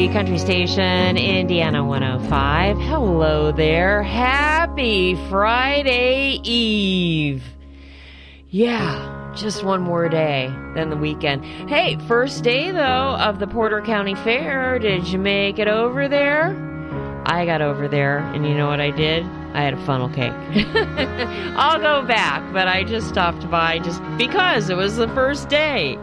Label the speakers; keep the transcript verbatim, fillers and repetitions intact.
Speaker 1: Country, Country Station, Indiana one oh five. Hello there. Happy Friday Eve. Yeah, just one more day, then the weekend. Hey, first day, though, of the Porter County Fair. Did you make it over there? I got over there, and you know what I did? I had a funnel cake. I'll go back, but I just stopped by just because it was the first day.